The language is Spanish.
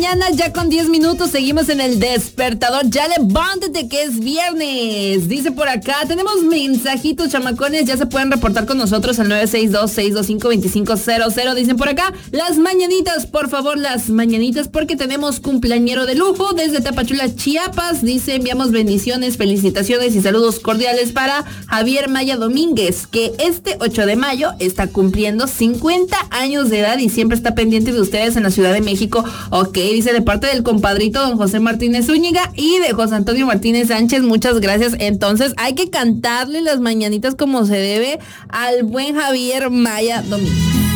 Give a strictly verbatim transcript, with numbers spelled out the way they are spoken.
mañana, ya con diez minutos, seguimos en el despertador. Ya levántate que es viernes. Dice por acá, tenemos mensajitos, chamacones, ya se pueden reportar con nosotros al nueve seis dos, seis dos cinco, dos cinco cero cero. Dicen por acá, las mañanitas, por favor, las mañanitas, porque tenemos cumpleañero de lujo desde Tapachula, Chiapas. Dice, enviamos bendiciones, felicitaciones y saludos cordiales para Javier Maya Domínguez, que este ocho de mayo está cumpliendo cincuenta años de edad y siempre está pendiente de ustedes en la Ciudad de México. Ok, dice de parte del compadrito don José Martínez Zúñiga y de José Antonio Martínez Sánchez, muchas gracias. Entonces hay que cantarle las mañanitas como se debe al buen Javier Maya Domínguez.